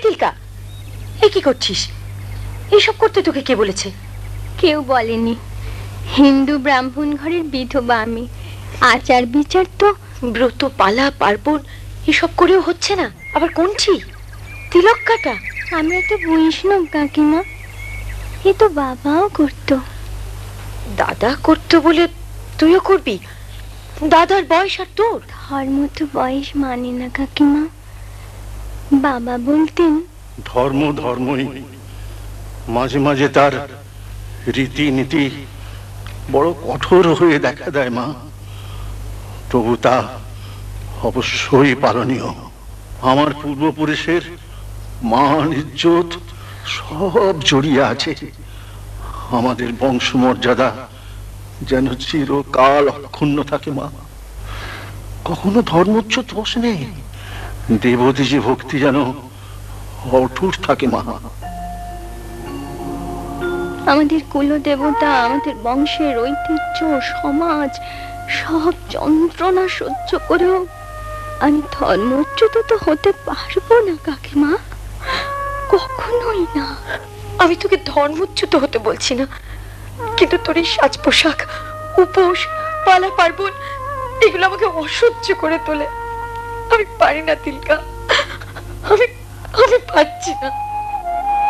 তিলকা, এ কি করছিস? এইসব করতে তোকে কে বলেছে? কেউ বলেনি। হিন্দু ব্রাহ্মণ ঘরের বিধবা আমি। আচার বিচার তো। ব্রত পালা পার্বণ এসব করেও হচ্ছে না, আবার কোনটি তিলক কাটা? আমরা তো বৈষ্ণব কাকিমা, এ তো বাবাও করতো। দাদা করতো বলে তুইও করবি? দাদার বয়স আর তোর? ধর্ম তো বয়স মানে না কাকিমা। বাবা বলতেন ধর্ম ধর্মই, মাঝে মাঝে তার রীতিনীতি বড় কঠোর হয়ে দেখা দেয় মা, তবু তা অবশ্যই পালনীয়। আমার পূর্বপুরুষের মান ইজ্জত সব জড়িয়ে আছে। আমাদের বংশমর্যাদা যেন চিরকাল অক্ষুণ্ণ থাকে মা। কখনো ধর্মোচ্চ দোষ নেই, দেবদেশী ভক্তি যেন অটুট থাকে মা। আমাদের কুলদেবতা, আমাদের বংশের ঐতিহ্য, সমাজ সব যন্ত্রণা সহ্য করেও আমি ধর্মচ্যুত তো হতে পারবো না কাকিমা, কখনোই না। আমি তোকে ধর্মচ্যুত হতে বলছি না, কিন্তু তোর এই সাজ পোশাক, উপোস, পালা পার্বণ এগুলো আমাকে অসহ্য করে তোলে। আমি পারি না তিলকা, আমি পারছি না।